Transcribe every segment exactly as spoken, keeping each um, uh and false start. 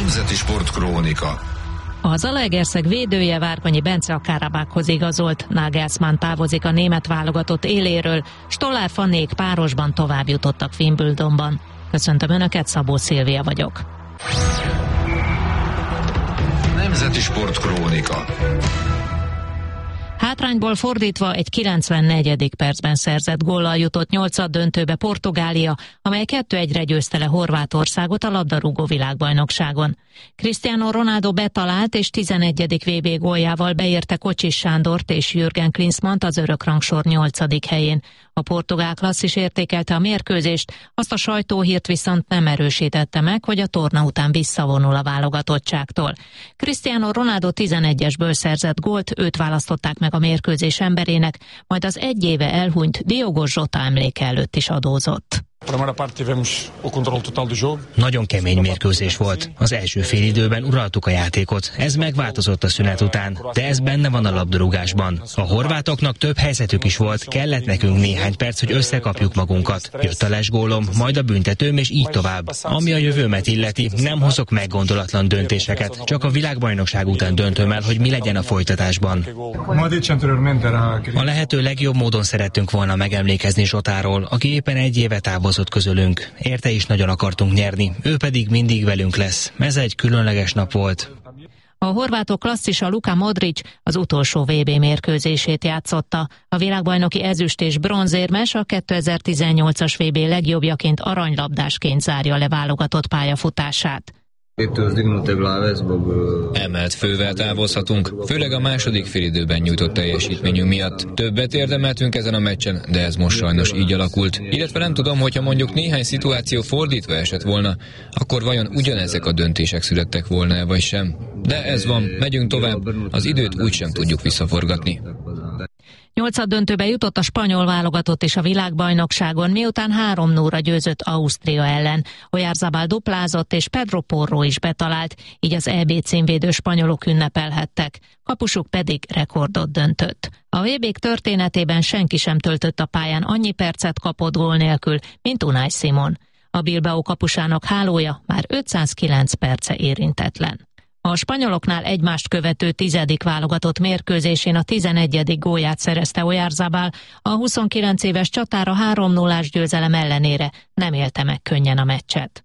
Nemzeti Sportkrónika. A Zalaegerszeg védője Várkonyi Bence a Karabakhoz igazolt, Nagelsmann távozik a német válogatott éléről, Stollár Fannék párosban tovább jutottak Wimbledonban. Köszöntöm Önöket, Szabó Szilvia vagyok. Nemzeti Sportkrónika. Hátrányból fordítva egy kilencvennegyedik percben szerzett góllal jutott nyolcad döntőbe Portugália, amely kettő egyre győzte le Horvátországot a labdarúgó világbajnokságon. Cristiano Ronaldo betalált és tizenegyedik vé bé góljával beérte Kocsis Sándort és Jürgen Klinsmannt az örökrangsor nyolcadik helyén. A portugál klasszis értékelte a mérkőzést, azt a sajtóhírt viszont nem erősítette meg, hogy a torna után visszavonul a válogatottságtól. Cristiano Ronaldo tizenegyesből szerzett gólt, őt választották meg a mérkőzés emberének, majd az egy éve elhunyt Diogo Jota emléke előtt is adózott. Nagyon kemény mérkőzés volt. Az első fél időben uraltuk a játékot. Ez megváltozott a szünet után, de ez benne van a labdarúgásban. A horvátoknak több helyzetük is volt, kellett nekünk néhány perc, hogy összekapjuk magunkat. Jött a lesgólom, majd a büntetőm, és így tovább. Ami a jövőmet illeti, nem hozok meggondolatlan döntéseket, csak a világbajnokság után döntöm el, hogy mi legyen a folytatásban. A lehető legjobb módon szerettünk volna megemlékezni Zsotáról, aki éppen egy éve távozott közülünk. Érte is nagyon akartunk nyerni, ő pedig mindig velünk lesz. Ez egy különleges nap volt. A horvátok klasszisa Luka Modric az utolsó vé bé mérkőzését játszotta. A világbajnoki ezüst és bronzérmes a kétezer-tizennyolcas vé bé legjobbjaként aranylabdásként zárja le válogatott pályafutását. Emelt fővel távozhatunk, főleg a második félidőben nyújtott teljesítményünk miatt. Többet érdemeltünk ezen a meccsen, de ez most sajnos így alakult. Illetve nem tudom, hogyha mondjuk néhány szituáció fordítva esett volna, akkor vajon ugyanezek a döntések születtek volna-e vagy sem. De ez van, megyünk tovább, az időt úgysem tudjuk visszaforgatni. Nyolcad döntőbe jutott a spanyol válogatott és a világbajnokságon, miután három nulla győzött Ausztria ellen. Oyarzabal duplázott és Pedro Porro is betalált, így az é bé címvédő spanyolok ünnepelhettek. Kapusuk pedig rekordot döntött. A vé bék történetében senki sem töltött a pályán annyi percet kapott gól nélkül, mint Unai Simon. A Bilbao kapusának hálója már ötszázkilenc perce érintetlen. A spanyoloknál egymást követő tizedik válogatott mérkőzésén a tizenegyedik gólját szerezte Oyarzabal, a huszonkilenc éves csatár a három nullás győzelem ellenére nem élte meg könnyen a meccset.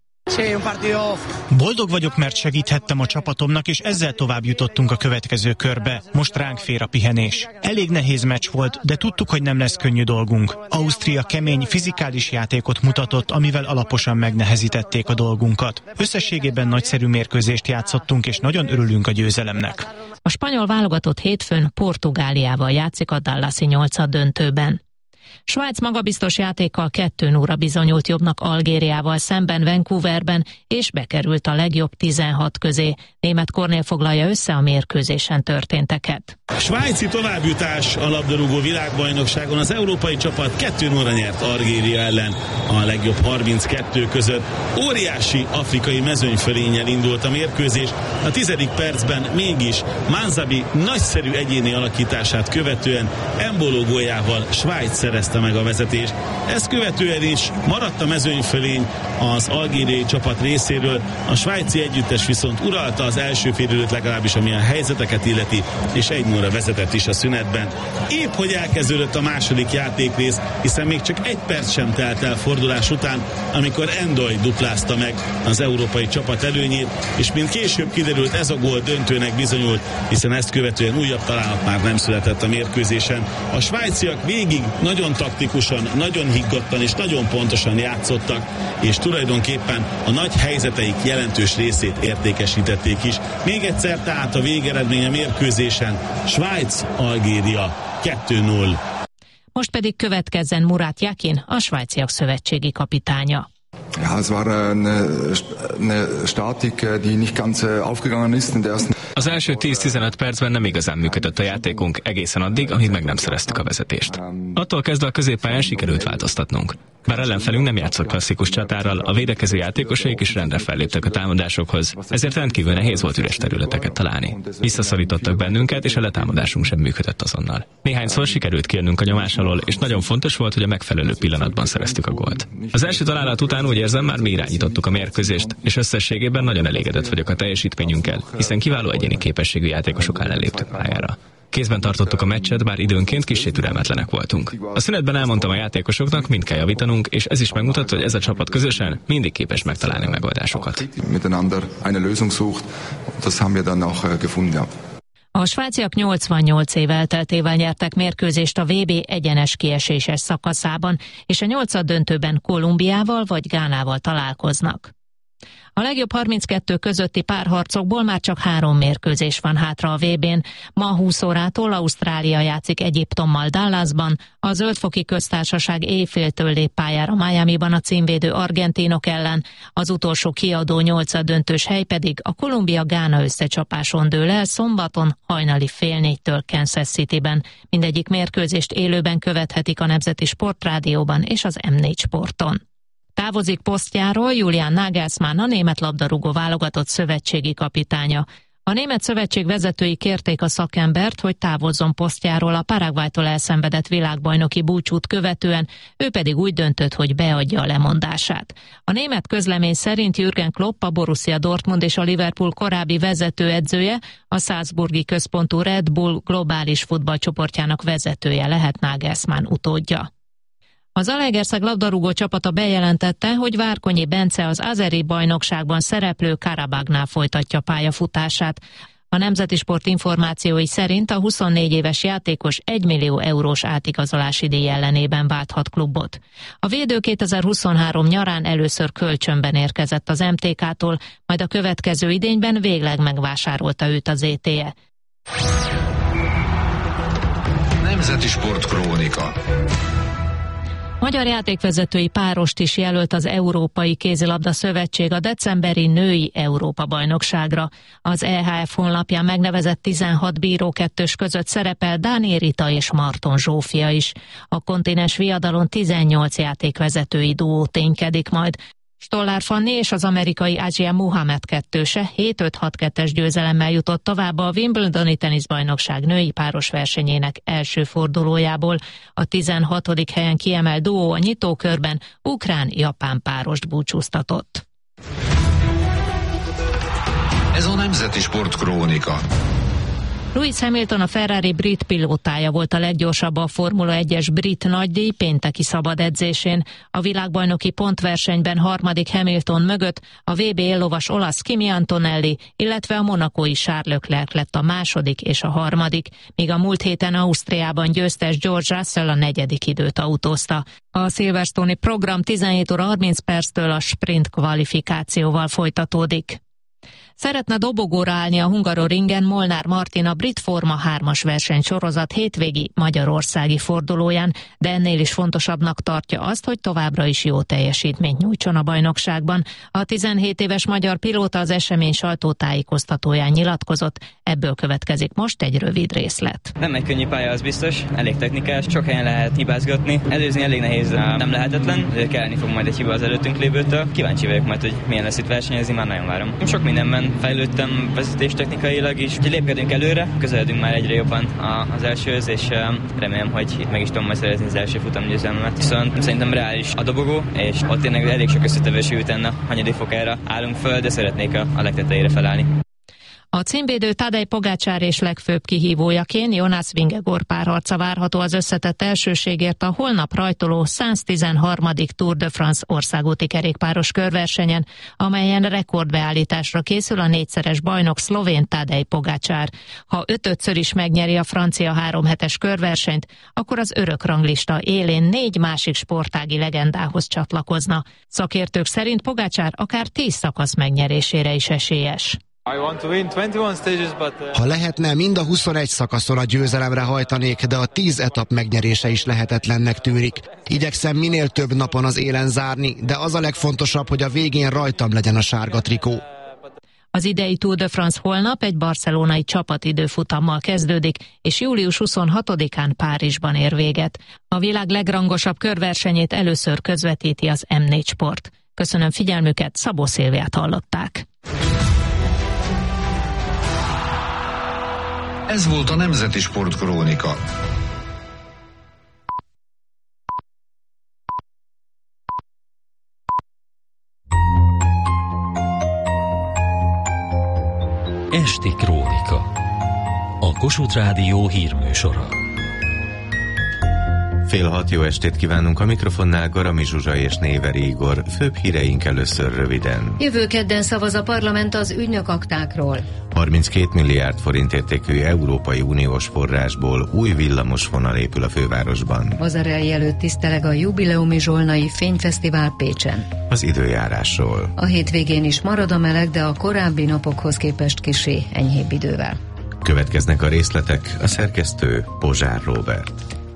Boldog vagyok, mert segíthettem a csapatomnak, és ezzel tovább jutottunk a következő körbe. Most ránk fér a pihenés. Elég nehéz meccs volt, de tudtuk, hogy nem lesz könnyű dolgunk. Ausztria kemény, fizikális játékot mutatott, amivel alaposan megnehezítették a dolgunkat. Összességében nagyszerű mérkőzést játszottunk, és nagyon örülünk a győzelemnek. A spanyol válogatott hétfőn Portugáliával játszik a Dallasi nyolcad döntőben. Svájc magabiztos játékkal kettő nulla bizonyult jobbnak Algériával szemben Vancouverben, és bekerült a legjobb tizenhat közé. Német Kornél foglalja össze a mérkőzésen történteket. Svájci továbbjutás a labdarúgó világbajnokságon. Az európai csapat kettő nulla nyert Algéria ellen a legjobb harminckettő között. Óriási afrikai mezőnyfölénnyel indult a mérkőzés. A tizedik percben mégis Manzabi nagyszerű egyéni alakítását követően Embolo góljával Svájc szerezte meg a vezetést. Ezt követően is maradt a mezőnyfölény az algériai csapat részéről. A svájci együttes viszont uralta az első félidőt, legalábbis ami a helyzeteket illeti, és egy nulla vezetett is a szünetben. Épp hogy elkezdődött a második játékrész, hiszen még csak egy perc sem telt el fordulás után, amikor Endoy duplázta meg az európai csapat előnyét, és mint később kiderült, ez a gól döntőnek bizonyult, hiszen ezt követően újabb találat már nem született a mérkőzésen. A svájciak végig nagyon taktikusan, nagyon higgadtan és nagyon pontosan játszottak, és tulajdonképpen a nagy helyzeteik jelentős részét értékesítették is. Még egyszer tehát a végeredménye mérkőzésen Svájc-Algéria kettő nulla. Most pedig következzen Murat Yakin, a svájciak szövetségi kapitánya. Ja, es war eine, eine Statik, die nicht ganz aufgegangen ist in der ersten. Az első tíz-tizenöt percben nem igazán működött a játékunk egészen addig, amíg meg nem szereztük a vezetést. Attól kezdve a középpályán sikerült változtatnunk. Bár ellenfelünk nem játszott klasszikus csatárral, a védekező játékosaik is rendre felléptek a támadásokhoz, ezért rendkívül nehéz volt üres területeket találni. Visszaszorítottak bennünket, és a letámadásunk sem működött azonnal. Néhányszor sikerült kijönünk a nyomás alól, és nagyon fontos volt, hogy a megfelelő pillanatban szereztük a gólt. Az első találat után úgy érzem, már mi irányítottuk a mérkőzést, és összességében nagyon elégedett vagyok a teljesítményünkkel, hiszen kiváló egyéni képességű játékosok ellen léptünk pályára. Kézben tartottuk a meccset, bár időnként kissé türelmetlenek voltunk. A szünetben elmondtam a játékosoknak, mind kell javítanunk, és ez is megmutatta, hogy ez a csapat közösen mindig képes megtalálni megoldásokat. Miteinander eine Lösung sucht, das haben wir dann auch gefunden. A svájciak nyolcvannyolc év elteltével nyertek mérkőzést a vé bé egyenes kieséses szakaszában, és a nyolcaddöntőben Kolumbiával vagy Gánával találkoznak. A legjobb harminckettő közötti párharcokból már csak három mérkőzés van hátra a vé bén. Ma húsz órától Ausztrália játszik Egyiptommal Dallasban, a Zöldfoki Köztársaság éjféltől lép pályára Miamiban a címvédő argentinok ellen, az utolsó kiadó nyolcaddöntős hely pedig a Kolumbia-Gána összecsapáson dől el szombaton hajnali fél négytől Kansas Cityben. Mindegyik mérkőzést élőben követhetik a Nemzeti Sportrádióban és az em négy Sporton. Távozik posztjáról Julian Nagelsmann, a német labdarúgó válogatott szövetségi kapitánya. A német szövetség vezetői kérték a szakembert, hogy távozzon posztjáról a Paraguaytól elszenvedett világbajnoki búcsút követően, ő pedig úgy döntött, hogy beadja a lemondását. A német közlemény szerint Jürgen Klopp, a Borussia Dortmund és a Liverpool korábbi vezetőedzője, a salzburgi központú Red Bull globális futballcsoportjának vezetője lehet Nagelsmann utódja. Az Zalaegerszeg labdarúgó csapata bejelentette, hogy Várkonyi Bence az azeri bajnokságban szereplő Karabagnál folytatja pályafutását. A Nemzeti Sport információi szerint a huszonnégy éves játékos egymillió eurós átigazolási díj ellenében válthat klubot. A védő kétezer-huszonhárom nyarán először kölcsönben érkezett az em té ká-tól, majd a következő idényben végleg megvásárolta őt az é té e. Nemzeti Sport Krónika. Magyar játékvezetői párost is jelölt az Európai Kézilabda Szövetség a decemberi női Európa-bajnokságra. Az é há ef honlapján megnevezett tizenhat bíró kettős között szerepel Dániel Rita és Marton Zsófia is. A kontinens viadalon tizennyolc játékvezetői duó ténykedik majd. Stollár Fanni és az amerikai Adzsia Muhammad kettőse hét öt hat kettes győzelemmel jutott tovább a Wimbledoni teniszbajnokság női páros versenyének első fordulójából. A tizenhatodik helyen kiemelt duó a nyitókörben ukrán-japán párost búcsúztatott. Ez a Nemzeti Sport Krónika. Lewis Hamilton, a Ferrari brit pilótája volt a leggyorsabb a Formula egyes brit nagydíj pénteki szabad edzésén. A világbajnoki pontversenyben harmadik Hamilton mögött a vé bé éllovas olasz Kimi Antonelli, illetve a monakói Charles Leclerc lett a második és a harmadik, míg a múlt héten Ausztriában győztes George Russell a negyedik időt autózta. A Silverstone-i program tizenhét óra harminc perctől a sprint kvalifikációval folytatódik. Szeretne dobogóra állni a Hungaroringen Molnár Martin a brit Forma hármas versenysorozat hétvégi magyarországi fordulóján, de ennél is fontosabbnak tartja azt, hogy továbbra is jó teljesítményt nyújtson a bajnokságban. A tizenhét éves magyar pilóta az esemény sajtótájékoztatóján nyilatkozott, ebből következik most egy rövid részlet. Nem egy könnyű pálya, az biztos, elég technikás, sok helyen lehet hibázgatni, előzni elég nehéz, nem lehetetlen, kelleni fog majd egy hiba az előttünk lévőtől. Kíváncsi vagyok majd, hogy milyen lesz itt versenyezni, már nagyon várom. Sok mindenben fejlődtem vezetéstechnikailag is, úgyhogy lépkedünk előre, közeledünk már egyre jobban az elsőhöz, és remélem, hogy meg is tudom majd szerezni az első futamgyőzelmemet. Viszont szerintem reális a dobogó, és ott tényleg elég sok összetevősű ütenne, hanyadik fokára állunk föl, de szeretnék a, a legtetejére felállni. A címvédő Tadej Pogačar és legfőbb kihívójaként Jonas Vingegaard párharca várható az összetett elsőségért a holnap rajtoló száztizenharmadik Tour de France országúti kerékpáros körversenyen, amelyen rekordbeállításra készül a négyszeres bajnok szlovén Tadej Pogačar. Ha ötödször is megnyeri a francia háromhetes körversenyt, akkor az örök ranglista élén négy másik sportági legendához csatlakozna. Szakértők szerint Pogačar akár tíz szakasz megnyerésére is esélyes. Ha lehetne, mind a huszonegy szakaszon a győzelemre hajtanék, de a tíz etap megnyerése is lehetetlennek tűnik. Igyekszem minél több napon az élen zárni, de az a legfontosabb, hogy a végén rajtam legyen a sárga trikó. Az idei Tour de France holnap egy barcelonai csapatidőfutammal kezdődik, és július huszonhatodikán Párizsban ér véget. A világ legrangosabb körversenyét először közvetíti az em négy Sport. Köszönöm figyelmüket, Szabó Szilviát hallották. Ez volt a Nemzeti Sport Krónika. Esti Krónika. A Kossuth Rádió hírműsora. Fél hat, jó estét kívánunk, a mikrofonnál Garami Zsuzsa és Néveri Igor. Főbb híreink először röviden. Jövő kedden szavaz a parlament az ügynökaktákról. harminckét milliárd forint értékű Európai Uniós forrásból új villamosvonal épül a fővárosban. Vazarhelyi előtt tiszteleg a jubileumi Zsolnai Fényfesztivál Pécsen. Az időjárásról. A hétvégén is marad a meleg, de a korábbi napokhoz képest kissé enyhébb idővel. Következnek a részletek, a szerkesztő Pozsár Róbert.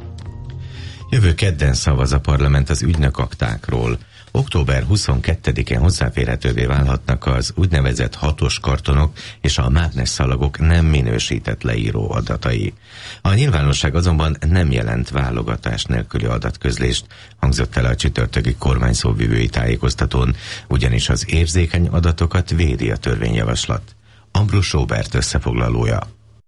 Jövő kedden szavaz a parlament az ügynökaktákról. október huszonkettedikén hozzáférhetővé válhatnak az úgynevezett hatos kartonok és a mágnesszalagok nem minősített leíró adatai. A nyilvánosság azonban nem jelent válogatás nélküli adatközlést, hangzott el a csütörtöki kormányszóvivői tájékoztatón, ugyanis az érzékeny adatokat védi a törvényjavaslat. Ambrus Róbert összefoglalója.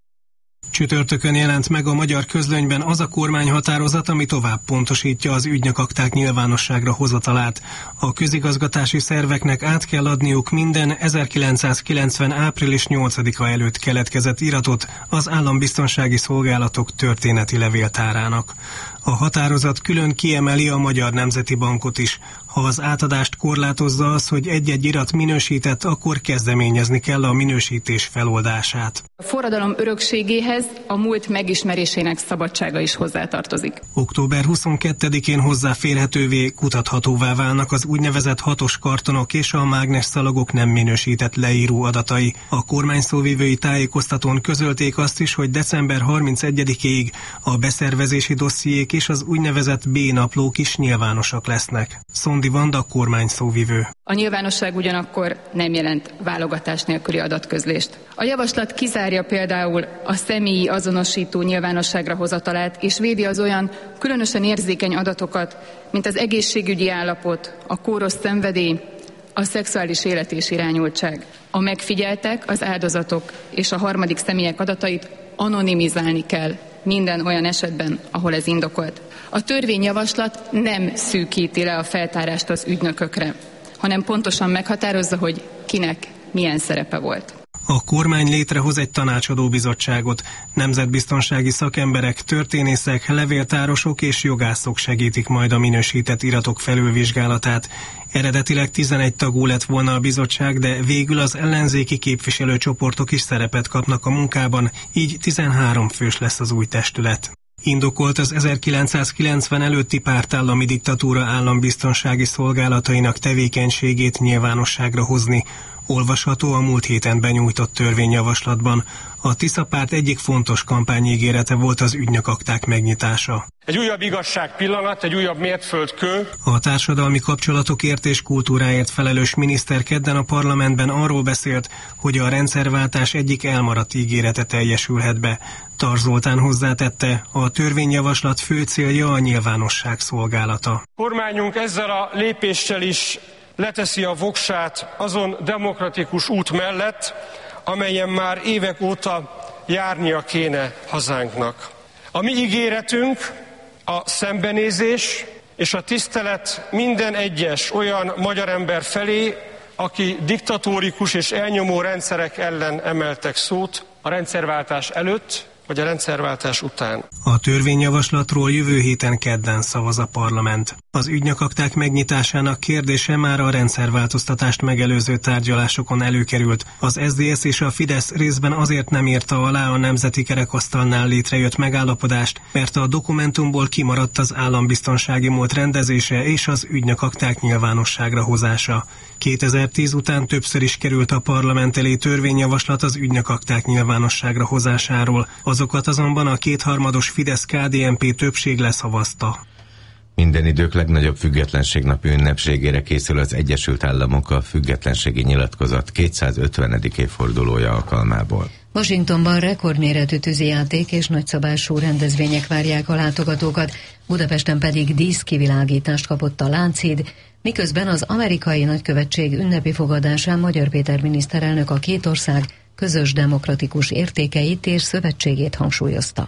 Csütörtökön jelent meg a magyar közlönyben az a kormányhatározat, ami tovább pontosítja az ügynökakták nyilvánosságra hozatalát. A közigazgatási szerveknek át kell adniuk minden ezerkilencszázkilencven. április nyolcadika előtt keletkezett iratot az állambiztonsági szolgálatok történeti levéltárának. A határozat külön kiemeli a Magyar Nemzeti Bankot is. Ha az átadást korlátozza az, hogy egy-egy irat minősített, akkor kezdeményezni kell a minősítés feloldását. A forradalom örökségéhez a múlt megismerésének szabadsága is hozzátartozik. október huszonkettedikén hozzáférhetővé, kutathatóvá válnak az úgynevezett hatos kartonok és a mágnesszalagok nem minősített leíró adatai. A kormányszóvivői tájékoztatón közölték azt is, hogy december harmincegyedikéig a beszervezési dossziék és az úgynevezett B-naplók is nyilvánosak lesznek. Szondi Vanda, kormányszóvivő. A nyilvánosság ugyanakkor nem jelent válogatás nélküli adatközlést. A javaslat kizárja például a személyi azonosító nyilvánosságra hozatalát, és védi az olyan különösen érzékeny adatokat, mint az egészségügyi állapot, a kóros szenvedély, a szexuális élet és irányultság. A megfigyeltek, az áldozatok és a harmadik személyek adatait anonimizálni kell minden olyan esetben, ahol ez indokolt. A törvényjavaslat nem szűkíti le a feltárást az ügynökökre, hanem pontosan meghatározza, hogy kinek milyen szerepe volt. A kormány létrehoz egy tanácsadó bizottságot. Nemzetbiztonsági szakemberek, történészek, levéltárosok és jogászok segítik majd a minősített iratok felülvizsgálatát. Eredetileg tizenegy tagú lett volna a bizottság, de végül az ellenzéki képviselőcsoportok is szerepet kapnak a munkában, így tizenhárom fős lesz az új testület. Indokolt az ezerkilencszázkilencven előtti pártállami diktatúra állambiztonsági szolgálatainak tevékenységét nyilvánosságra hozni. Olvasható a múlt héten benyújtott törvényjavaslatban. A Tisza párt egyik fontos kampányígérete volt az ügynökakták megnyitása. Egy újabb igazság pillanat, egy újabb mértföldkő. A társadalmi kapcsolatokért és kultúráért felelős miniszter kedden a parlamentben arról beszélt, hogy a rendszerváltás egyik elmaradt ígérete teljesülhet be. Tar Zoltán hozzátette, a törvényjavaslat fő célja a nyilvánosság szolgálata. Kormányunk ezzel a lépéssel is leteszi a voksát azon demokratikus út mellett, amelyen már évek óta járnia kéne hazánknak. A mi ígéretünk a szembenézés és a tisztelet minden egyes olyan magyar ember felé, aki diktatórikus és elnyomó rendszerek ellen emeltek szót a rendszerváltás előtt, vagy a rendszerváltás után. A törvényjavaslatról jövő héten kedden szavaz a parlament. Az ügynökakták megnyitásának kérdése már a rendszerváltoztatást megelőző tárgyalásokon előkerült. Az es zé es és a Fidesz részben azért nem írta alá a nemzeti kerekasztalnál létrejött megállapodást, mert a dokumentumból kimaradt az állambiztonsági múlt rendezése és az ügynökakták nyilvánosságra hozása. kétezer-tíz után többször is került a parlament elé törvényjavaslat az ügynökakták nyilvánosságra hozásáról. Azokat azonban a kétharmados Fidesz-ká dé en pé többség leszavazta. Minden idők legnagyobb függetlenségnapi ünnepségére készül az Egyesült Államok a függetlenségi nyilatkozat kétszázötvenedik évfordulója alkalmából. Washingtonban rekordméretű tűzijáték és nagyszabású rendezvények várják a látogatókat, Budapesten pedig díszkivilágítást kapott a Lánchíd, miközben az amerikai nagykövetség ünnepi fogadásán Magyar Péter miniszterelnök a két ország közös demokratikus értékeit és szövetségét hangsúlyozta.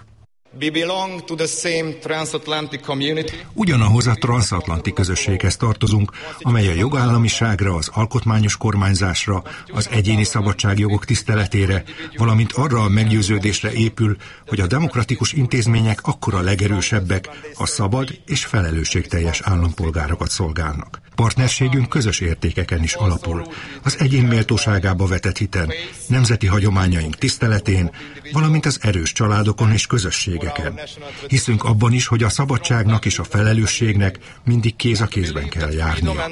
Ugyanahoz a transatlanti közösséghez tartozunk, amely a jogállamiságra, az alkotmányos kormányzásra, az egyéni szabadságjogok tiszteletére, valamint arra a meggyőződésre épül, hogy a demokratikus intézmények akkora legerősebbek, a szabad és felelősségteljes állampolgárokat szolgálnak. Partnerségünk közös értékeken is alapul, az egyén méltóságába vetett hiten, nemzeti hagyományaink tiszteletén, valamint az erős családokon és közösségeken. Hiszünk abban is, hogy a szabadságnak és a felelősségnek mindig kéz a kézben kell járnia.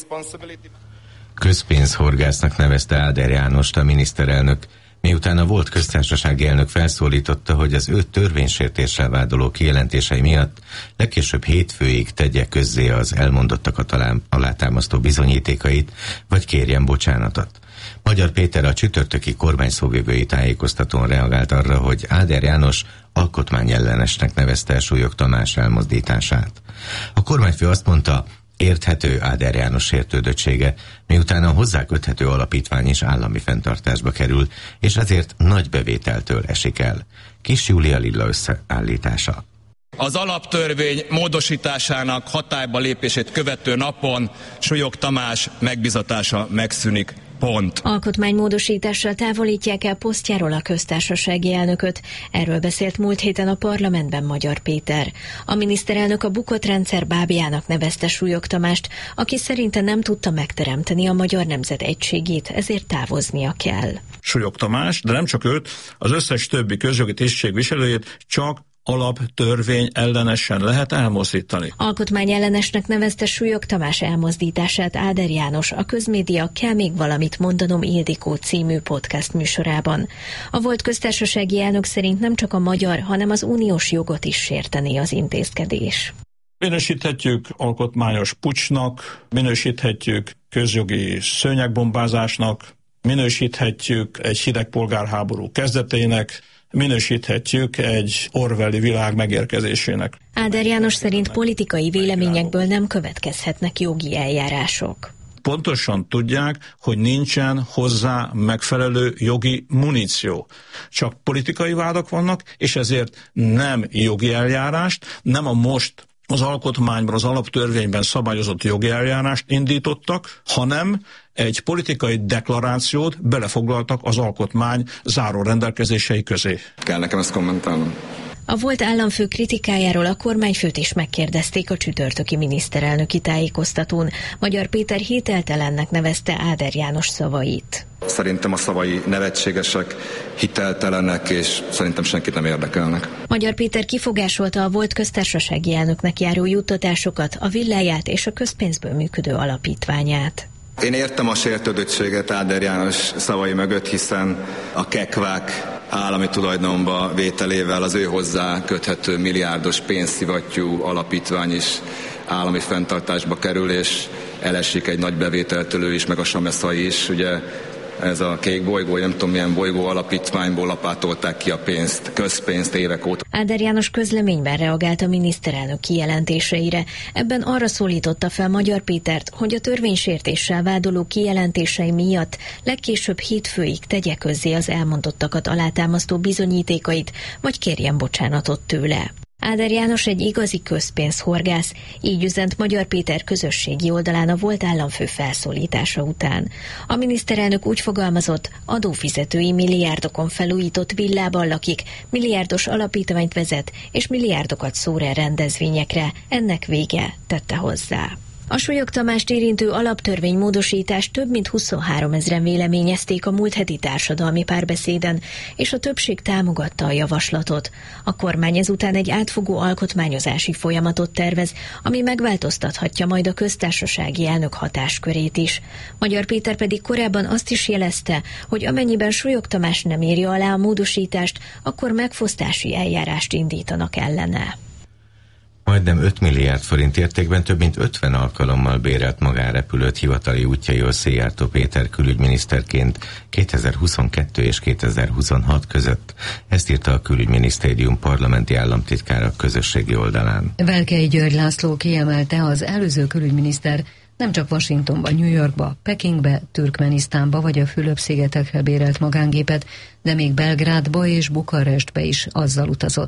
Közpénzhorgásznak nevezte Áder Jánost a miniszterelnök, miután a volt köztársasági elnök felszólította, hogy az őt törvénysértéssel vádoló kijelentései miatt legkésőbb hétfőig tegye közzé az elmondottakat alátámasztó bizonyítékait, vagy kérjen bocsánatot. Magyar Péter a csütörtöki kormányszóvivői tájékoztatón reagált arra, hogy Áder János alkotmányellenesnek nevezte Súlyog Tamás elmozdítását. A kormányfő azt mondta, érthető Áder János sértődöttsége, miután a hozzá köthető alapítvány is állami fenntartásba kerül, és ezért nagy bevételtől esik el. Kis Júlia Lilla összeállítása. Az alaptörvény módosításának hatályba lépését követő napon Súlyog Tamás megbizatása megszűnik. Pont. Alkotmánymódosítással távolítják el posztjáról a köztársasági elnököt. Erről beszélt múlt héten a parlamentben Magyar Péter. A miniszterelnök a bukott rendszer bábjának nevezte Súlyog Tamást, aki szerinte nem tudta megteremteni a magyar nemzet egységét, ezért távoznia kell. Súlyog Tamás, de nem csak őt, az összes többi közjogi tisztségviselőjét csak alaptörvény ellenesen lehet elmozdítani. Alkotmányellenesnek nevezte Súlyog Tamás elmozdítását Áder János a Közmédia Kell még valamit mondanom Ildikó című podcast műsorában. A volt köztársasági elnök szerint nem csak a magyar, hanem az uniós jogot is sértené az intézkedés. Minősíthetjük alkotmányos puccsnak, minősíthetjük közjogi szőnyegbombázásnak, minősíthetjük egy hideg polgárháború kezdetének, minősíthetjük egy orwelli világ megérkezésének. Áder János szerint politikai véleményekből nem következhetnek jogi eljárások. Pontosan tudják, hogy nincsen hozzá megfelelő jogi muníció. Csak politikai vádak vannak, és ezért nem jogi eljárást, nem a most az alkotmányban, az alaptörvényben szabályozott jogi eljárást indítottak, hanem egy politikai deklarációt belefoglaltak az alkotmány záró rendelkezései közé. Kell nekem ezt kommentálnom? A volt államfő kritikájáról a kormányfőt is megkérdezték a csütörtöki miniszterelnöki tájékoztatón. Magyar Péter hiteltelennek nevezte Áder János szavait. Szerintem a szavai nevetségesek, hiteltelenek, és szerintem senkit nem érdekelnek. Magyar Péter kifogásolta a volt köztársasági elnöknek járó juttatásokat, a villáját és a közpénzből működő alapítványát. Én értem a sértődöttséget Áder János szavai mögött, hiszen a kekvák állami tulajdonba vételével az ő hozzá köthető milliárdos pénzszivattyú alapítvány is állami fenntartásba kerül, és elesik egy nagy bevételtől ő is, meg a Sameszai is. Ugye ez a kék bolygó, nem tudom milyen bolygó alapítványból lapátolták ki a pénzt, közpénzt évek óta. Áder János közleményben reagált a miniszterelnök kijelentéseire. Ebben arra szólította fel Magyar Pétert, hogy a törvénysértéssel vádoló kijelentései miatt legkésőbb hétfőig tegye közzé az elmondottakat alátámasztó bizonyítékait, vagy kérjen bocsánatot tőle. Áder János egy igazi közpénzhorgász, így üzent Magyar Péter közösségi oldalán a volt államfő felszólítása után. A miniszterelnök úgy fogalmazott, adófizetői milliárdokon felújított villában lakik, milliárdos alapítványt vezet, és milliárdokat szór el rendezvényekre. Ennek vége, tette hozzá. A Súlyog Tamást érintő alaptörvénymódosítást több mint huszonhárom ezren véleményezték a múlt heti társadalmi párbeszéden, és a többség támogatta a javaslatot. A kormány ezután egy átfogó alkotmányozási folyamatot tervez, ami megváltoztathatja majd a köztársasági elnök hatáskörét is. Magyar Péter pedig korábban azt is jelezte, hogy amennyiben Súlyog Tamás nem írja alá a módosítást, akkor megfosztási eljárást indítanak ellene. Majdnem öt milliárd forint értékben több mint ötven alkalommal bérelt magánrepülőt hivatali útjaihoz Szijjártó Péter külügyminiszterként kétezer-huszonkettő és kétezer-huszonhat között. Ezt írta a külügyminisztérium parlamenti államtitkára közösségi oldalán. Velkei György László kiemelte, az előző külügyminiszter nem csak Washingtonba, New Yorkba, Pekingbe, Türkmenisztánba vagy a Fülöp-szigetekre bérelt magángépet, de még Belgrádba és Bukarestbe is azzal utazott.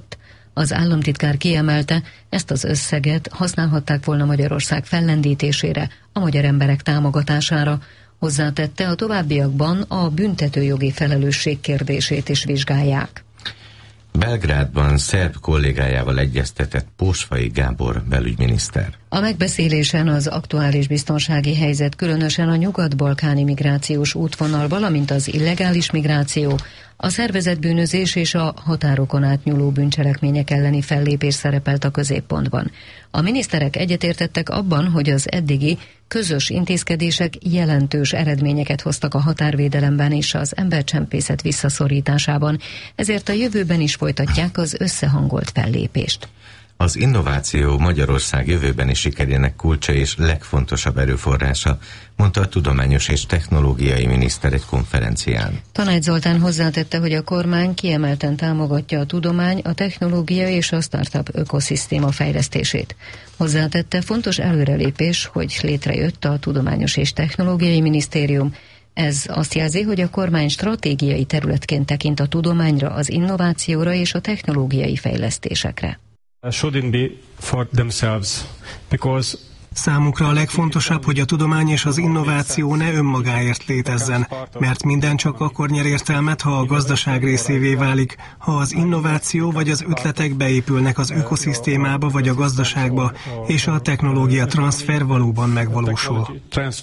Az államtitkár kiemelte, ezt az összeget használhatták volna Magyarország fellendítésére, a magyar emberek támogatására. Hozzátette, a továbbiakban a büntetőjogi felelősség kérdését is vizsgálják. Belgrádban szerb kollégájával egyeztetett Pósfai Gábor belügyminiszter. A megbeszélésen az aktuális biztonsági helyzet, különösen a nyugat-balkáni migrációs útvonal, valamint az illegális migráció, a szervezett bűnözés és a határokon átnyúló bűncselekmények elleni fellépés szerepelt a középpontban. A miniszterek egyetértettek abban, hogy az eddigi közös intézkedések jelentős eredményeket hoztak a határvédelemben és az embercsempészet visszaszorításában, ezért a jövőben is folytatják az összehangolt fellépést. Az innováció Magyarország jövőbeni sikerének kulcsa és legfontosabb erőforrása, mondta a tudományos és technológiai miniszter egy konferencián. Tanács Zoltán hozzátette, hogy a kormány kiemelten támogatja a tudomány, a technológia és a startup ökoszisztéma fejlesztését. Hozzátette, fontos előrelépés, hogy létrejött a Tudományos és Technológiai Minisztérium. Ez azt jelzi, hogy a kormány stratégiai területként tekint a tudományra, az innovációra és a technológiai fejlesztésekre. Shouldn't be for themselves, because Számukra a legfontosabb, hogy a tudomány és az innováció ne önmagáért létezzen, mert minden csak akkor nyer értelmet, ha a gazdaság részévé válik, ha az innováció vagy az ötletek beépülnek az ökoszisztémába vagy a gazdaságba, és a technológia transfer valóban megvalósul.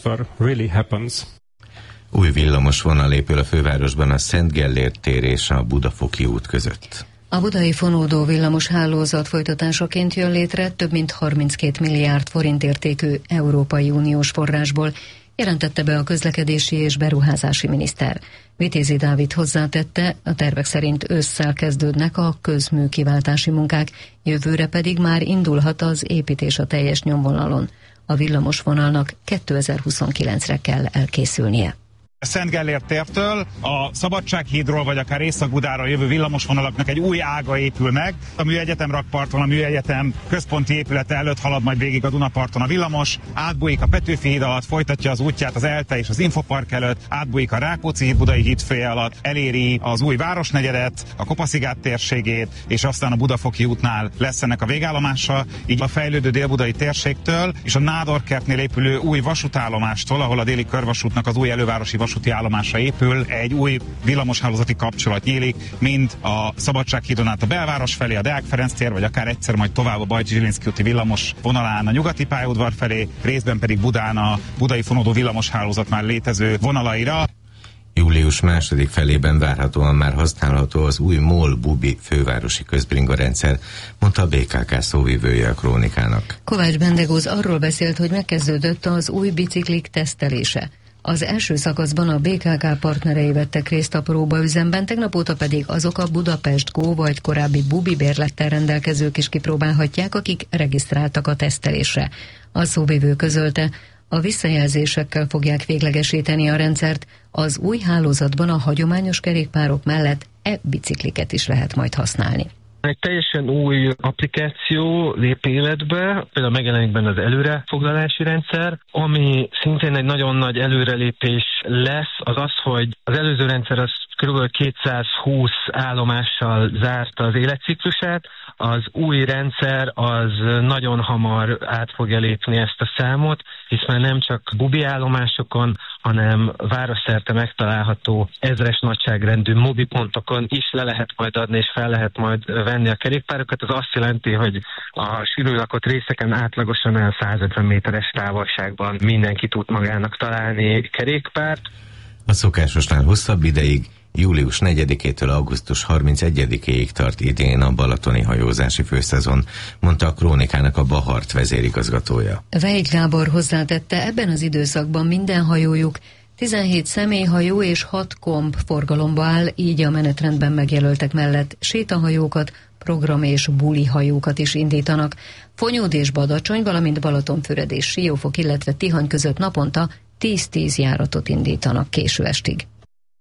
Új villamos vonal épül a fővárosban a Szent Gellért tér és a Budafoki út között. A budai fonódó villamos hálózat folytatásaként jön létre több mint harminckét milliárd forint értékű Európai Uniós forrásból, jelentette be a közlekedési és beruházási miniszter. Vitézi Dávid hozzátette, a tervek szerint ősszel kezdődnek a közműkiváltási munkák, jövőre pedig már indulhat az építés a teljes nyomvonalon. A villamosvonalnak kétezer-huszonkilencre kell elkészülnie. A Szent Gellért tértől a Szabadsághídról vagy akár Észak-Budára jövő villamosvonalaknak egy új ága épül meg. A Műegyetem rakparton, a Műegyetem központi épülete előtt halad majd végig a Dunaparton a villamos, átbújik a Petőfi híd alatt, folytatja az útját az ELTE és az Infopark előtt, átbújik a Rákóczi híd Budai hídfője alatt, eléri az új Városnegyedet, a Kopaszigát térségét, és aztán a Budafoki útnál lesz ennek a végállomása, így a fejlődő délbudai térségtől és a Nádorkertnél épülő új vasútállomástól, ahol a déli körvasútnak az új elővárosi vasúti állomásra épül, egy új villamoshálózati kapcsolat nyílik, mind a Szabadsághídon át a belváros felé, a Deák Ferenc tér, vagy akár egyszer majd tovább a Bajcsy-Zsilinszky úti villamos vonalán a nyugati pályaudvar felé, részben pedig Budán a budai fonódó villamoshálózat már létező vonalaira. Július második felében várhatóan már használható az új MOL-Bubi fővárosi közbringa rendszer, mondta a bé ká ká szóvivője a Krónikának. Kovács Bendegúz arról beszélt, hogy megkezdődött az új biciklik tesztelése. Az első szakaszban a bé ká ká partnerei vettek részt a próbaüzemben, tegnap óta pedig azok a Budapest Go vagy korábbi Bubi bérlettel rendelkezők is kipróbálhatják, akik regisztráltak a tesztelésre. A szóvivő közölte, a visszajelzésekkel fogják véglegesíteni a rendszert, az új hálózatban a hagyományos kerékpárok mellett e-bicikliket is lehet majd használni. Egy teljesen új applikáció lép életbe, például megjelenik benne az előrefoglalási rendszer, ami szintén egy nagyon nagy előrelépés lesz, az az, hogy az előző rendszer az kb. kétszázhúsz állomással zárta az életciklusát, az új rendszer az nagyon hamar át fogja lépni ezt a számot, hisz már nem csak bubi állomásokon, hanem városszerte megtalálható ezres nagyságrendű mobipontokon is le lehet majd adni és fel lehet majd venni a kerékpárokat. Ez azt jelenti, hogy a sűrűn lakott részeken átlagosan el százötven méteres távolságban mindenki tud magának találni kerékpárt. A szokásosnál hosszabb ideig, július negyedikétől augusztus harmincegyedikéig tart idén a balatoni hajózási főszezon, mondta a Krónikának a Bahart vezérigazgatója. Vejk Gábor hozzátette, ebben az időszakban minden hajójuk tizenhét személyhajó és hat komp forgalomba áll, így a menetrendben megjelöltek mellett sétahajókat, program- és bulihajókat is indítanak. Fonyód és Badacsony, valamint Balatonfüred és Siófok, illetve Tihany között naponta tíz-tíz járatot indítanak késő estig.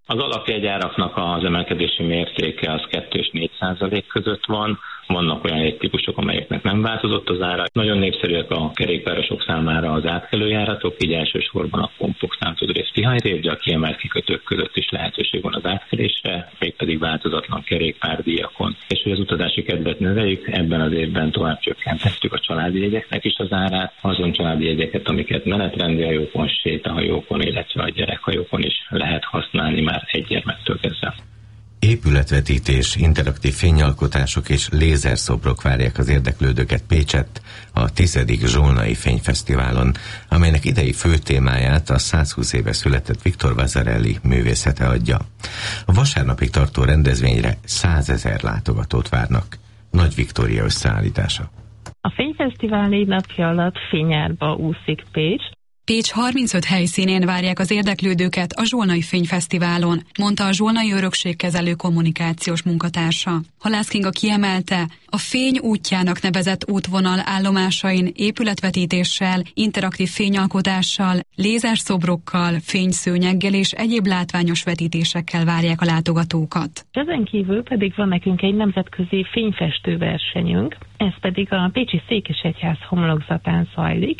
Az alapjegyáraknak az emelkedési mértéke az kettő és négy százalék között van. Vannak olyan jegytípusok, amelyeknek nem változott az ára. Nagyon népszerűek a kerékpárosok számára az átkelőjáratok, így elsősorban a Kompok, Szántodrész, Tihanyrév, de a kiemelt kikötők között is lehetőség van az átkelésre, mégpedig változatlan kerékpárdíjakon. És hogy az utazási kedvet növeljük, ebben az évben tovább csökkentettük a családi jegyeknek is az árát, azon családi jegyeket, amiket menetrendi hajókon, sétahajókon, illetve a gyerekhajókon is lehet használni már egy gyermektől kezdve. Épületvetítés, interaktív fényalkotások és lézerszobrok várják az érdeklődőket Pécsett a tizedik Zsolnai Fényfesztiválon, amelynek idei fő témáját a százhúsz éve született Victor Vasarely művészete adja. A vasárnapig tartó rendezvényre százezer látogatót várnak. Nagy Viktória összeállítása. A Fényfesztivál négy napja alatt fényárba úszik Pécs. Pécs harmincöt helyszínén várják az érdeklődőket a Zsolnai Fényfesztiválon, mondta a Zsolnai Örökségkezelő kommunikációs munkatársa. Halász Kinga kiemelte, a Fény útjának nevezett útvonal állomásain épületvetítéssel, interaktív fényalkotással, lézerszobrokkal, fényszőnyeggel és egyéb látványos vetítésekkel várják a látogatókat. Ezen kívül pedig van nekünk egy nemzetközi fényfestő versenyünk, ez pedig a pécsi Székesegyház homlokzatán zajlik,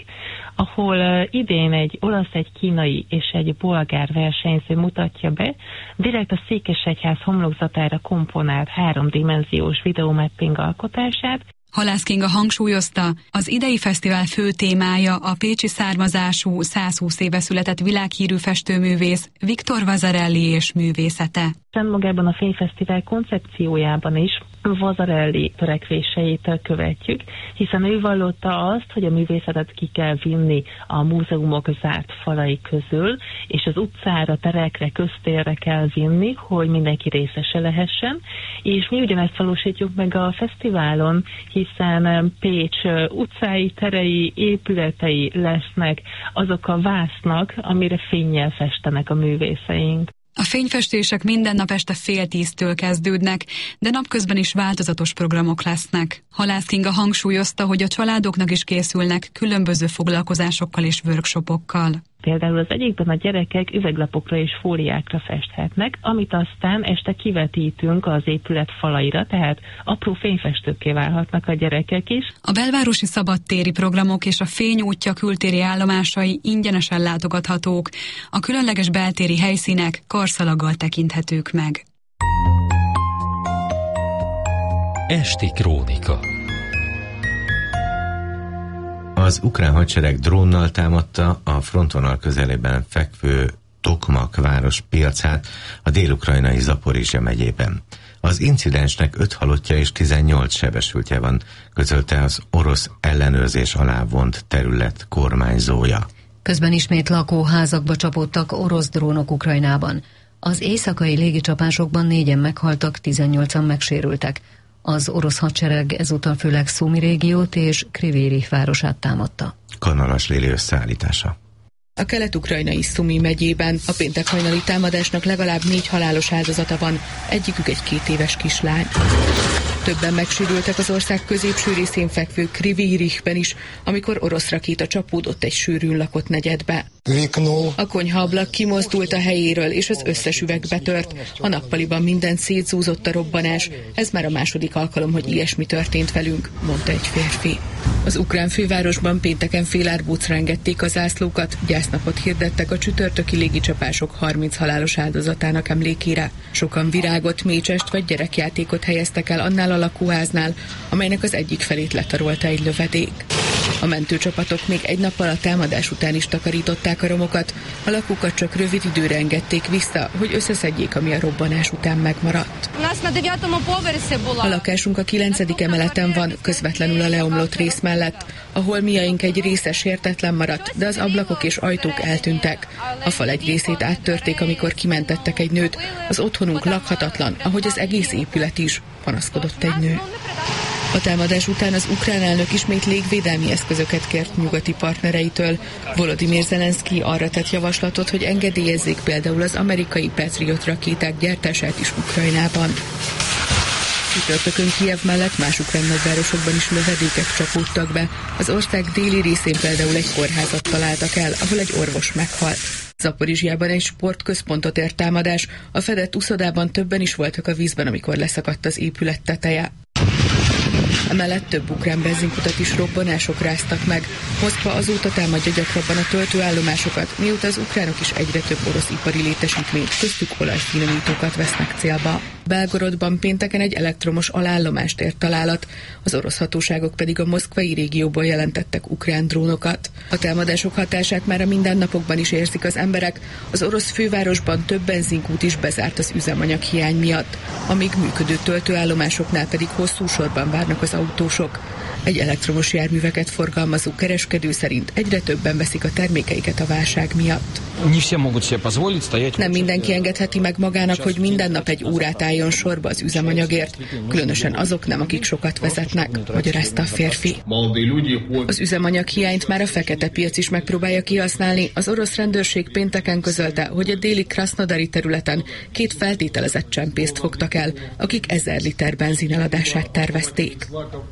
ahol idén egy olasz, egy kínai és egy bolgár versenyző mutatja be direkt a Székesegyház homlokzatára komponált háromdimenziós videomapping alkotását. Halász Kinga hangsúlyozta, az idei fesztivál fő témája a pécsi származású, százhúsz éve született világhírű festőművész Victor Vasarely és művészete. Magában a Fényfesztivál koncepciójában is Vasarely törekvéseit követjük, hiszen ő vallotta azt, hogy a művészetet ki kell vinni a múzeumok zárt falai közül, és az utcára, terekre, köztérre kell vinni, hogy mindenki részese lehessen, és mi ugyanezt valósítjuk meg a fesztiválon, hiszen Pécs utcái, terei, épületei lesznek azok a vásznak, amire fénnyel festenek a művészeink. A fényfestések minden nap este fél tíztől kezdődnek, de napközben is változatos programok lesznek. Halász Kinga hangsúlyozta, hogy a családoknak is készülnek különböző foglalkozásokkal és workshopokkal. Például az egyikben a gyerekek üveglapokra és fóliákra festhetnek, amit aztán este kivetítünk az épület falaira, tehát apró fényfestőkké válhatnak a gyerekek is. A belvárosi szabadtéri programok és a Fény útja kültéri állomásai ingyenesen látogathatók. A különleges beltéri helyszínek karszalaggal tekinthetők meg. Esti krónika. Az ukrán hadsereg drónnal támadta a frontvonal közelében fekvő Tokmak város piacát a dél-ukrajnai Zaporizsja megyében. Az incidensnek öt halottja és tizennyolc sebesültje van, közölte az orosz ellenőrzés alá vont terület kormányzója. Közben ismét lakóházakba csapódtak orosz drónok Ukrajnában. Az éjszakai légicsapásokban négyen meghaltak, tizennyolcan megsérültek. Az orosz hadsereg ezúttal főleg Szumi régiót és Kryvyi Rih városát támadta. Kanalas Lili összeállítása. A kelet-ukrajnai Szumi megyében a péntek hajnali támadásnak legalább négy halálos áldozata van, egyikük egy két éves kislány. Többen megsérültek az ország középső részén fekvő Kryvyi Rihben is, amikor orosz rakéta csapódott egy sűrűn lakott negyedbe. A konyhaablak kimozdult a helyéről, és az összes üveg betört. A nappaliban minden szétzúzott a robbanás. Ez már a második alkalom, hogy ilyesmi történt velünk, mondta egy férfi. Az ukrán fővárosban pénteken félárbócra engedték a zászlókat, gyásznapot hirdettek a csütörtöki légicsapások harminc halálos áldozatának emlékére. Sokan virágot, mécsest vagy gyerekjátékot helyeztek el annál a lakóháznál, amelynek az egyik felét letarolta egy lövedék. A mentőcsapatok még egy nappal a támadás után is takarították a romokat, a lakókat csak rövid időre engedték vissza, hogy összeszedjék, ami a robbanás után megmaradt. A lakásunk a kilencedik emeleten van, közvetlenül a leomlott rész mellett. A holmiaink egy része sértetlen maradt, de az ablakok és ajtók eltűntek. A fal egy részét áttörték, amikor kimentettek egy nőt. Az otthonunk lakhatatlan, ahogy az egész épület is, panaszkodott egy nő. A támadás után az ukrán elnök ismét légvédelmi eszközöket kért nyugati partnereitől. Volodymyr Zelenszky arra tett javaslatot, hogy engedélyezzék például az amerikai Patriot rakéták gyártását is Ukrajnában. Csütörtökön Kijev mellett más ukrán nagyvárosokban is lövedékek csapódtak be. Az ország déli részén például egy kórházat találtak el, ahol egy orvos meghalt. Zaporizsjában egy sportközpontot ért támadás, a fedett uszodában többen is voltak a vízben, amikor leszakadt az épület teteje. Emellett több ukrán benzinkutat is robbanások ráztak meg. Moszkva azóta támadja gyakrabban a töltőállomásokat, mióta az ukránok is egyre több orosz ipari létesítményt, köztük olajfinomítókat vesznek célba. Belgorodban pénteken egy elektromos alállomást ért találat, az orosz hatóságok pedig a moszkvai régióból jelentettek ukrán drónokat. A támadások hatását már a mindennapokban is érzik az emberek, az orosz fővárosban több benzinkút is bezárt az üzemanyag hiány miatt, amíg működő töltőállomásoknál pedig hosszú sorban várnak az autósok. Egy elektromos járműveket forgalmazó kereskedő szerint egyre többen veszik a termékeiket a válság miatt. Nem mindenki engedheti meg magának, hogy minden nap egy órát álljon sorba az üzemanyagért, különösen azok nem, akik sokat vezetnek, magyarázta a férfi. Az üzemanyag hiányt már a fekete piac is megpróbálja kihasználni. Az orosz rendőrség pénteken közölte, hogy a déli Krasznodari területen két feltételezett csempészt fogtak el, akik ezer liter benzin eladását tervezték.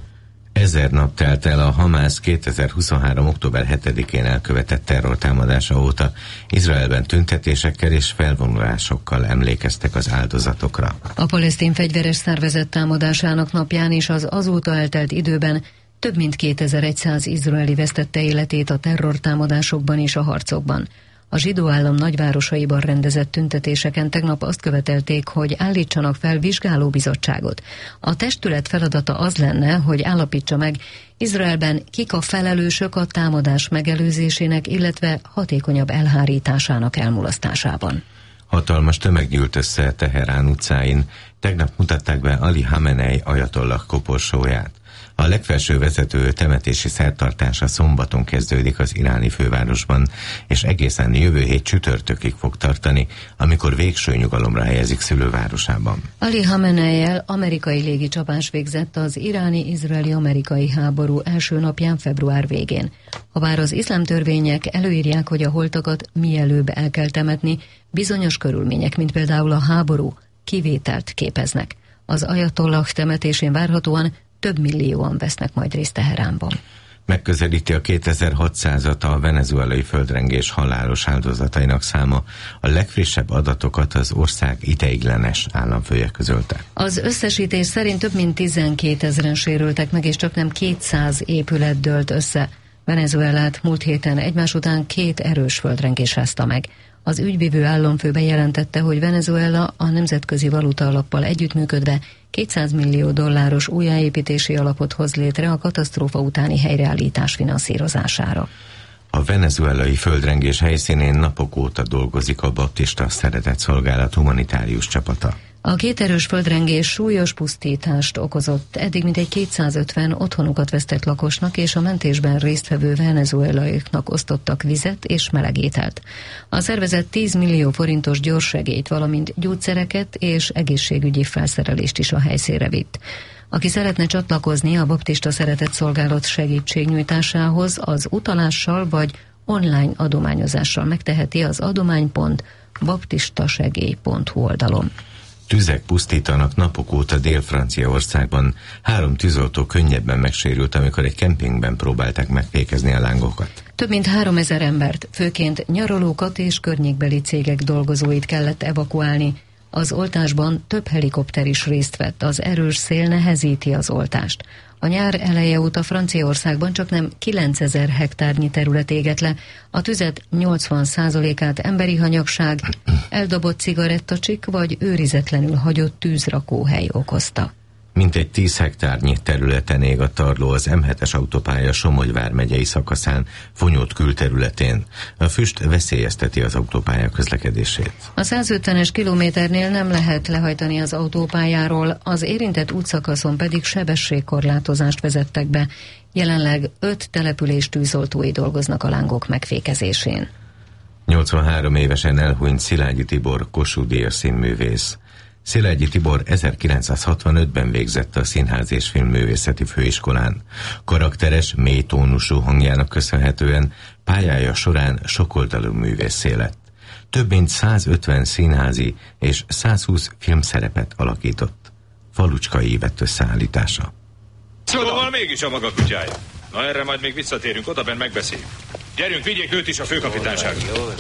Ezer nap telt el a Hamász kétezer-huszonhárom. október hetedikén elkövetett terrortámadása óta. Izraelben tüntetésekkel és felvonulásokkal emlékeztek az áldozatokra. A palesztin fegyveres szervezet támadásának napján és az azóta eltelt időben több mint kétezer-száz izraeli vesztette életét a terrortámadásokban és a harcokban. A zsidó állam nagyvárosaiban rendezett tüntetéseken tegnap azt követelték, hogy állítsanak fel vizsgálóbizottságot. A testület feladata az lenne, hogy állapítsa meg, Izraelben kik a felelősök a támadás megelőzésének, illetve hatékonyabb elhárításának elmulasztásában. Hatalmas tömeg gyűlt össze Teherán utcáin. Tegnap mutatták be Ali Hamenei ajatollah koporsóját. A legfelső vezető temetési szertartása szombaton kezdődik az iráni fővárosban, és egészen jövő hét csütörtökig fog tartani, amikor végső nyugalomra helyezik szülővárosában. Ali Hamenei-el amerikai légicsapás végzett az iráni-izraeli-amerikai háború első napján február végén. Habár az iszlám törvények előírják, hogy a holtakat mielőbb el kell temetni, bizonyos körülmények, mint például a háború, kivételt képeznek. Az ajatollah temetésén várhatóan több millióan vesznek majd részt Teheránban. Megközelíti a kétezer-hatszázat a venezuelai földrengés halálos áldozatainak száma. A legfrissebb adatokat az ország ideiglenes államfője közölte. Az összesítés szerint több mint tizenkétezren sérültek meg, és csak nem kétszáz épület dőlt össze. Venezuelát múlt héten egymás után két erős földrengés rázta meg. Az ügyvivő államfő bejelentette, hogy Venezuela a Nemzetközi Valuta Alappal együttműködve kétszáz millió dolláros újjáépítési alapot hoz létre a katasztrófa utáni helyreállítás finanszírozására. A venezuelai földrengés helyszínén napok óta dolgozik a Baptista Szeretetszolgálat humanitárius csapata. A két erős földrengés súlyos pusztítást okozott, eddig mintegy kétszázötven otthonukat vesztett lakosnak és a mentésben résztvevő venezuelaiaknak osztottak vizet és meleg ételt. A szervezet tíz millió forintos gyorssegélyt, valamint gyógyszereket és egészségügyi felszerelést is a helyszínre vitt. Aki szeretne csatlakozni a Baptista Szeretetszolgálat segítségnyújtásához, az utalással vagy online adományozással megteheti az adomány pont baptistasegély pont hu oldalon. Tüzek pusztítanak napok óta Dél-Franciaországban. Három tűzoltó könnyebben megsérült, amikor egy kempingben próbálták megfékezni a lángokat. Több mint háromezer embert, főként nyaralókat és környékbeli cégek dolgozóit kellett evakuálni. Az oltásban több helikopter is részt vett, az erős szél nehezíti az oltást. A nyár eleje óta Franciaországban csak nem kilencezer hektárnyi terület égett le, a tüzet nyolcvan százalékát emberi hanyagság, eldobott cigarettacsik vagy őrizetlenül hagyott tűzrakóhely okozta. Mintegy tíz hektárnyi területen ég a tarló az em hetes autópálya Somogy vármegyei szakaszán, Fonyód külterületén. A füst veszélyezteti az autópálya közlekedését. A száz ötvenes kilométernél nem lehet lehajtani az autópályáról, az érintett útszakaszon pedig sebességkorlátozást vezettek be. Jelenleg öt település tűzoltói dolgoznak a lángok megfékezésén. nyolcvanhárom évesen elhunyt Szilágyi Tibor, Kossuth-díjas színművész. Szilágyi Tibor ezerkilencszázhatvanötben végzett a Színház és Filmművészeti Főiskolán. Karakteres, mély tónusú hangjának köszönhetően pályája során sokoldalú művésszé lett. Több mint százötven színházi és százhúsz filmszerepet alakított. Falucskai vett összeállítása. Szóval mégis a maga kutyája. Na erre majd még visszatérünk, odabenn megbeszéljük. Gyerünk, vigyék őt is a főkapitányságra.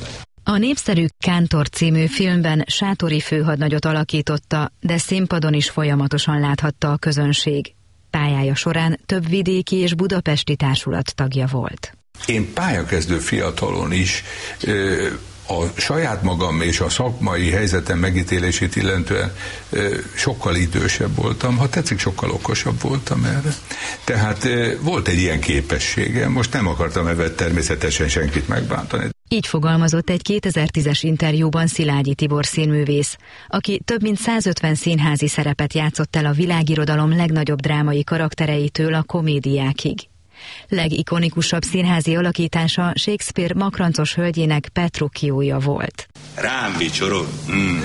A népszerű Kántor című filmben Sátori főhadnagyot alakította, de színpadon is folyamatosan láthatta a közönség. Pályája során több vidéki és budapesti társulat tagja volt. Én pályakezdő fiatalon is ö, a saját magam és a szakmai helyzetem megítélését illetően ö, sokkal idősebb voltam, ha tetszik, sokkal okosabb voltam erre. Tehát ö, volt egy ilyen képességem, most nem akartam ebben természetesen senkit megbántani. Így fogalmazott egy kétezer-tízes interjúban Szilágyi Tibor színművész, aki több mint százötven színházi szerepet játszott el a világirodalom legnagyobb drámai karaktereitől a komédiákig. Legikonikusabb színházi alakítása Shakespeare makrancos hölgyének Petrucciója volt. Rám vicsorog. Mm.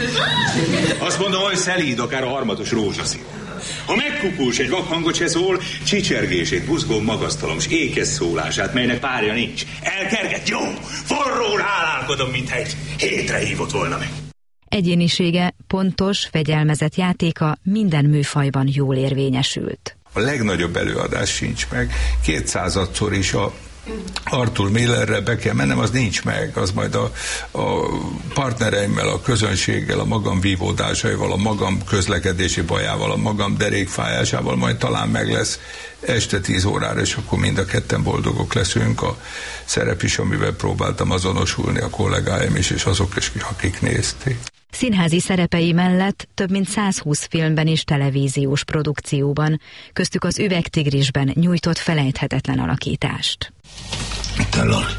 Azt mondom, hogy szelíd, akár a harmatos rózsaszín. Ha megkukús egy vakhangot se szól, csicsergését, buzgó magasztalom, s ékes szólását, melynek párja nincs. Elkerget, jó, forrón hálálkodom, mintha egy hétre hívott volna meg. Egyénisége, pontos, fegyelmezett játéka minden műfajban jól érvényesült. A legnagyobb előadás sincs meg. Kétszázadszor is a Arthur Millerre be kell mennem, az nincs meg, az majd a, a partnereimmel, a közönséggel, a magam vívódásaival, a magam közlekedési bajával, a magam derékfájásával majd talán meg lesz este tíz órára, és akkor mind a ketten boldogok leszünk. A szerep is, amivel próbáltam azonosulni, a kollégáim is, és azok is, akik nézték. Színházi szerepei mellett több mint százhúsz filmben és televíziós produkcióban, köztük az Üvegtigrisben nyújtott felejthetetlen alakítást. Te Lali,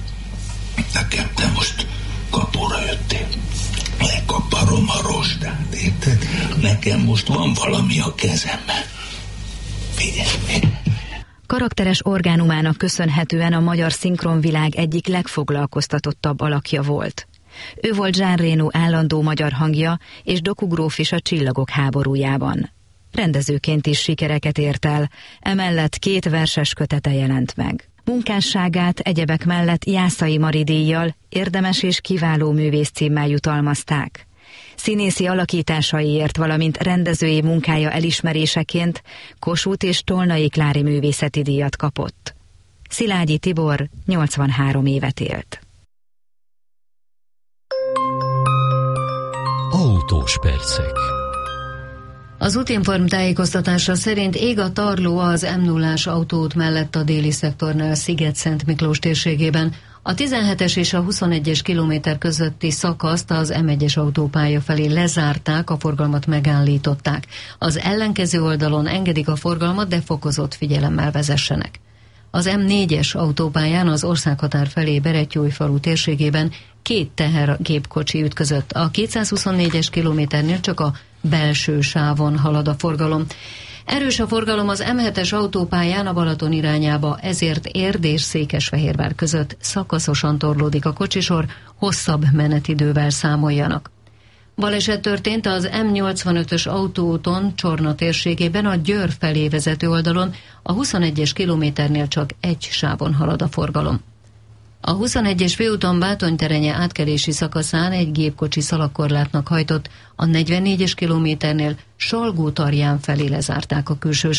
nekem te most kapóra jöttél. Lekaparom a rostát, érted? Nekem most van valami a kezemben. Figyelj, figyelj. Karakteres orgánumának köszönhetően a magyar szinkronvilág egyik legfoglalkoztatottabb alakja volt. Ő volt Jean Reno állandó magyar hangja és Doku gróf is a Csillagok háborújában. Rendezőként is sikereket ért el, emellett két verses kötete jelent meg. Munkásságát egyebek mellett Jászai Mari díjjal, érdemes és kiváló művész címmel jutalmazták. Színészi alakításaiért, valamint rendezői munkája elismeréseként Kossuth és Tolnai Klári művészeti díjat kapott. Szilágyi Tibor nyolcvanhárom évet élt. Autós percek. Az Útinform tájékoztatása szerint ég a tarló az em nullás autóút mellett a déli szektornál Sziget-Szent Miklós térségében. A tizenhetes és a huszonegyes kilométer közötti szakaszt az em egyes autópálya felé lezárták, a forgalmat megállították. Az ellenkező oldalon engedik a forgalmat, de fokozott figyelemmel vezessenek. Az em négyes autópályán az országhatár felé Berettyóújfalu térségében két tehergépkocsi ütközött. A kétszázhuszonnégyes kilométernél csak a belső sávon halad a forgalom. Erős a forgalom az em hetes autópályán a Balaton irányába, ezért Érd és Székesfehérvár között szakaszosan torlódik a kocsisor, hosszabb menetidővel számoljanak. Baleset történt az em nyolcvanötös autóúton Csorna térségében a Győr felé vezető oldalon, a huszonegyes kilométernél csak egy sávon halad a forgalom. A huszonegyes főúton Bátonyterenye átkelési szakaszán egy gépkocsi szalagkorlátnak hajtott, a negyvennégyes kilométernél Salgó-Tarján felé lezárták a külső